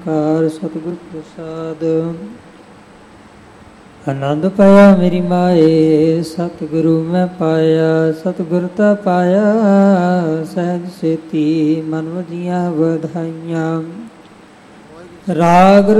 ਓੰਕਾਰ ਸਤਿਗੁਰ ਪ੍ਰਸਾਦ। ਆਨੰਦ ਪਾਇਆ ਮੇਰੀ ਮਾਏ ਸਤਿਗੁਰੂ ਮੈਂ ਪਾਇਆ, ਸਤਿਗੁਰ ਤਾ ਪਾਇਆ ਸਹਿਜ ਸੇਤੀ ਮਨ ਵਜੀਆਂ ਵਧਾਈਆਂ। ਰਾਗ